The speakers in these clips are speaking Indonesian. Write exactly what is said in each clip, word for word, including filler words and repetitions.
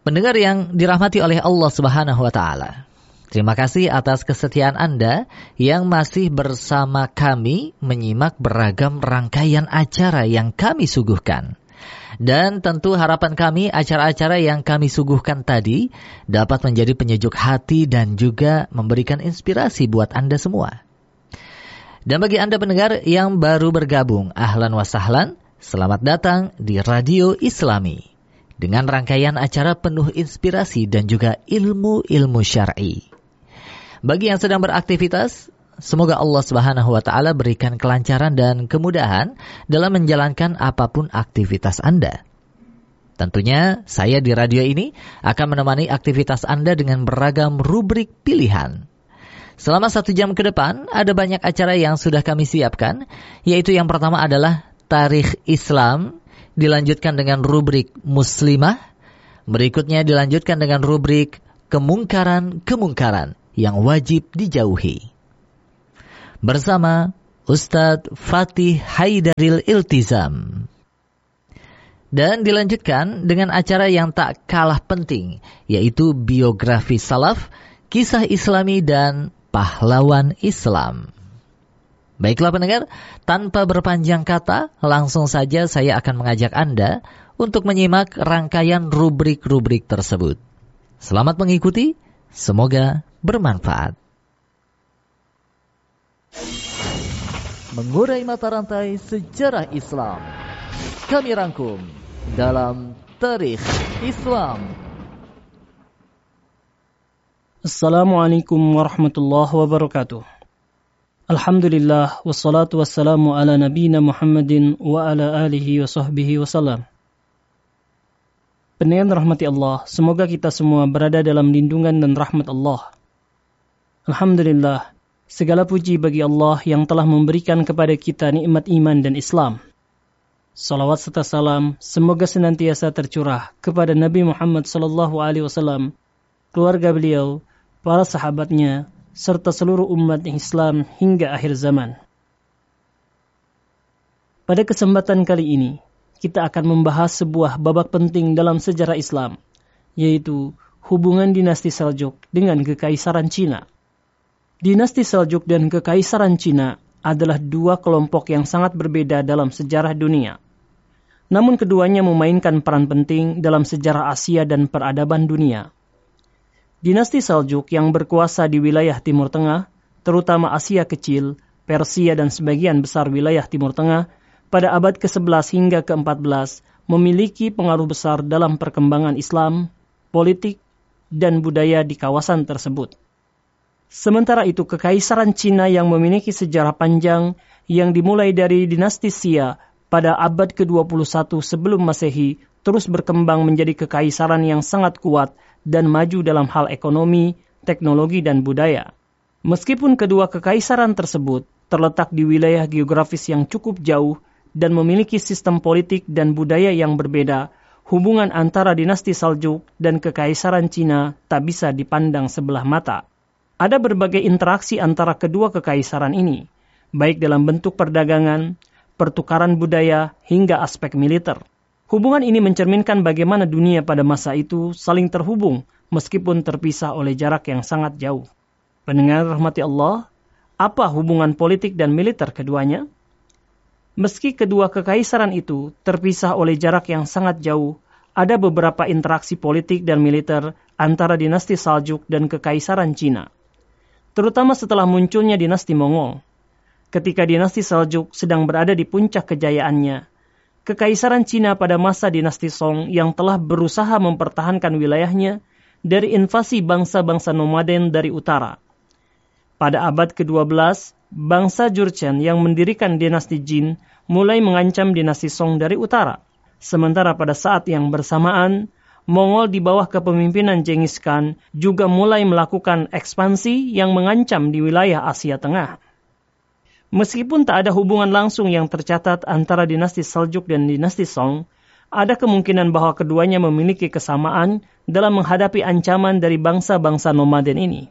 Pendengar yang dirahmati oleh Allah Subhanahu wa taala. Terima kasih atas kesetiaan Anda yang masih bersama kami menyimak beragam rangkaian acara yang kami suguhkan. Dan tentu harapan kami acara-acara yang kami suguhkan tadi dapat menjadi penyejuk hati dan juga memberikan inspirasi buat Anda semua. Dan bagi Anda pendengar yang baru bergabung, ahlan wa sahlan, selamat datang di Radio Islami dengan rangkaian acara penuh inspirasi dan juga ilmu-ilmu syar'i. Bagi yang sedang beraktivitas, semoga Allah Subhanahu wa taala berikan kelancaran dan kemudahan dalam menjalankan apapun aktivitas Anda. Tentunya saya di radio ini akan menemani aktivitas Anda dengan beragam rubrik pilihan. Selama satu jam ke depan, ada banyak acara yang sudah kami siapkan, yaitu yang pertama adalah Tarikh Islam, dilanjutkan dengan rubrik Muslimah, berikutnya dilanjutkan dengan rubrik Kemungkaran-Kemungkaran yang wajib dijauhi. Bersama Ustadz Fatih Haidaril Iltizam. Dan dilanjutkan dengan acara yang tak kalah penting, yaitu biografi salaf, kisah islami dan pahlawan Islam. Baiklah pendengar, tanpa berpanjang kata, langsung saja saya akan mengajak Anda untuk menyimak rangkaian rubrik-rubrik tersebut. Selamat mengikuti, semoga bermanfaat. Mengurai mata rantai sejarah Islam, kami rangkum dalam Tarikh Islam. Assalamualaikum warahmatullahi wabarakatuh. Alhamdulillah, wassalatu wassalamu ala nabiyina Muhammadin wa ala alihi wa sahbihi wasallam. Pendengar rahmati Allah, semoga kita semua berada dalam lindungan dan rahmat Allah. Alhamdulillah, segala puji bagi Allah yang telah memberikan kepada kita nikmat iman dan Islam. Salawat serta salam semoga senantiasa tercurah kepada Nabi Muhammad sallallahu alaihi wasallam, keluarga beliau, para sahabatnya, serta seluruh umat Islam hingga akhir zaman. Pada kesempatan kali ini, kita akan membahas sebuah babak penting dalam sejarah Islam, yaitu hubungan dinasti Seljuk dengan Kekaisaran Cina. Dinasti Seljuk dan Kekaisaran Cina adalah dua kelompok yang sangat berbeda dalam sejarah dunia. Namun keduanya memainkan peran penting dalam sejarah Asia dan peradaban dunia. Dinasti Seljuk yang berkuasa di wilayah Timur Tengah, terutama Asia Kecil, Persia dan sebagian besar wilayah Timur Tengah, pada abad ke sebelas hingga ke empat belas memiliki pengaruh besar dalam perkembangan Islam, politik, dan budaya di kawasan tersebut. Sementara itu, Kekaisaran Cina yang memiliki sejarah panjang yang dimulai dari dinasti Xia pada abad ke dua puluh satu sebelum Masehi terus berkembang menjadi kekaisaran yang sangat kuat dan maju dalam hal ekonomi, teknologi, dan budaya. Meskipun kedua kekaisaran tersebut terletak di wilayah geografis yang cukup jauh dan memiliki sistem politik dan budaya yang berbeda, hubungan antara dinasti Seljuk dan Kekaisaran Cina tak bisa dipandang sebelah mata. Ada berbagai interaksi antara kedua kekaisaran ini, baik dalam bentuk perdagangan, pertukaran budaya, hingga aspek militer. Hubungan ini mencerminkan bagaimana dunia pada masa itu saling terhubung meskipun terpisah oleh jarak yang sangat jauh. Pendengar rahmati Allah, apa hubungan politik dan militer keduanya? Meski kedua kekaisaran itu terpisah oleh jarak yang sangat jauh, ada beberapa interaksi politik dan militer antara dinasti Seljuk dan Kekaisaran Cina. Terutama setelah munculnya dinasti Mongol. Ketika dinasti Seljuk sedang berada di puncak kejayaannya, Kekaisaran Cina pada masa dinasti Song yang telah berusaha mempertahankan wilayahnya dari invasi bangsa-bangsa nomaden dari utara. Pada abad ke dua belas, bangsa Jurchen yang mendirikan dinasti Jin mulai mengancam dinasti Song dari utara. Sementara pada saat yang bersamaan, Mongol di bawah kepemimpinan Genghis Khan juga mulai melakukan ekspansi yang mengancam di wilayah Asia Tengah. Meskipun tak ada hubungan langsung yang tercatat antara dinasti Seljuk dan dinasti Song, ada kemungkinan bahwa keduanya memiliki kesamaan dalam menghadapi ancaman dari bangsa-bangsa nomaden ini.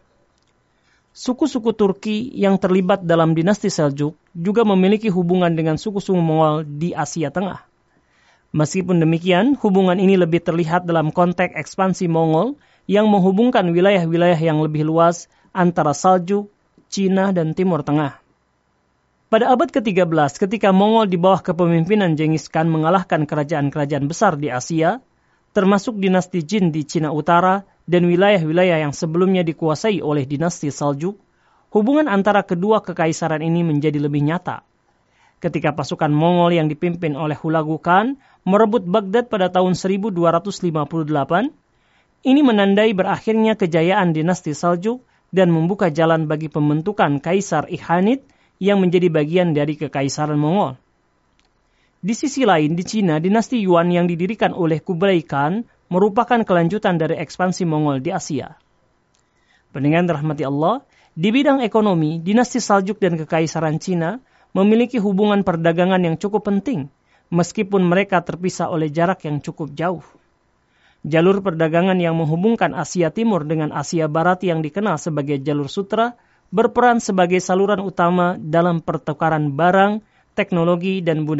Suku-suku Turki yang terlibat dalam dinasti Seljuk juga memiliki hubungan dengan suku-suku Mongol di Asia Tengah. Meskipun demikian, hubungan ini lebih terlihat dalam konteks ekspansi Mongol yang menghubungkan wilayah-wilayah yang lebih luas antara Saljuk, Cina, dan Timur Tengah. Pada abad ketiga belas, ketika Mongol di bawah kepemimpinan Genghis Khan mengalahkan kerajaan-kerajaan besar di Asia, termasuk dinasti Jin di Cina Utara dan wilayah-wilayah yang sebelumnya dikuasai oleh dinasti Saljuk, hubungan antara kedua kekaisaran ini menjadi lebih nyata. Ketika pasukan Mongol yang dipimpin oleh Hulagu Khan merebut Baghdad pada tahun seribu dua ratus lima puluh delapan, ini menandai berakhirnya kejayaan dinasti Saljuk dan membuka jalan bagi pembentukan Kaisar Ikhanid yang menjadi bagian dari kekaisaran Mongol. Di sisi lain, di Cina, dinasti Yuan yang didirikan oleh Kublai Khan merupakan kelanjutan dari ekspansi Mongol di Asia. Pendengar rahmati Allah, di bidang ekonomi, dinasti Saljuk dan kekaisaran Cina memiliki hubungan perdagangan yang cukup penting, meskipun mereka terpisah oleh jarak yang cukup jauh. Jalur perdagangan yang menghubungkan Asia Timur dengan Asia Barat yang dikenal sebagai jalur sutra berperan sebagai saluran utama dalam pertukaran barang, teknologi, dan budaya